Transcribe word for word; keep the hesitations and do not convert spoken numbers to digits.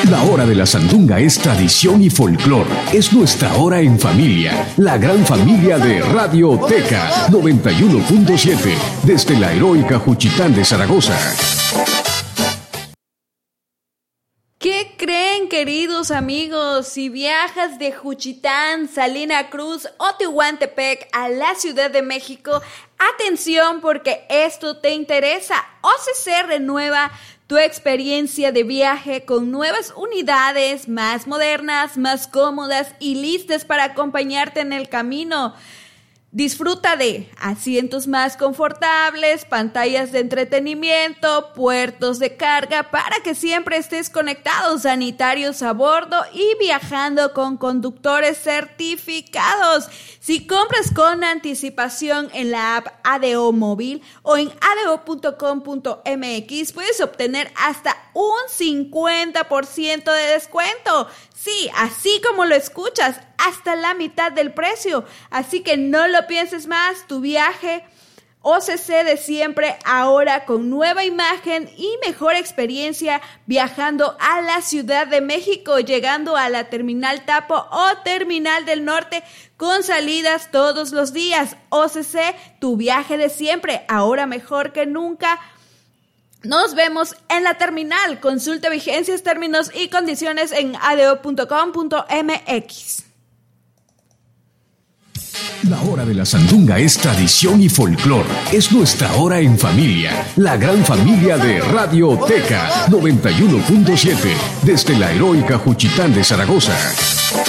La hora de la sandunga es tradición y folclor. Es nuestra hora en familia. La gran familia de Radioteca noventa y uno punto siete. Desde la heroica Juchitán de Zaragoza. ¿Qué creen, queridos amigos? Si viajas de Juchitán, Salina Cruz o Tehuantepec a la Ciudad de México, atención porque esto te interesa. O C C renueva tu experiencia de viaje con nuevas unidades más modernas, más cómodas y listas para acompañarte en el camino. Disfruta de asientos más confortables, pantallas de entretenimiento, puertos de carga para que siempre estés conectado, sanitarios a bordo y viajando con conductores certificados. Si compras con anticipación en la app A D O Móvil o en a d o punto com punto m x puedes obtener hasta un cincuenta por ciento de descuento. Sí, así como lo escuchas, hasta la mitad del precio. Así que no lo pienses más, tu viaje O C C de siempre, ahora con nueva imagen y mejor experiencia viajando a la Ciudad de México, llegando a la Terminal Tapo o Terminal del Norte con salidas todos los días. O C C, tu viaje de siempre, ahora mejor que nunca. Nos vemos en la terminal. Consulta vigencias, términos y condiciones en a d o punto com punto m x. La hora de la sandunga es tradición y folclor. Es nuestra hora en familia. La gran familia de Radioteca noventa y uno punto siete. Desde la heroica Juchitán de Zaragoza.